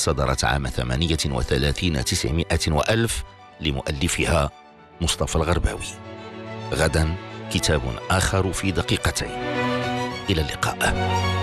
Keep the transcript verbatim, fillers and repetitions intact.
صدرت عام ثمانية وثلاثين تسعمائة وألف لمؤلفها مصطفى الغرباوي. غدا كتاب آخر في دقيقتين. إلى اللقاء.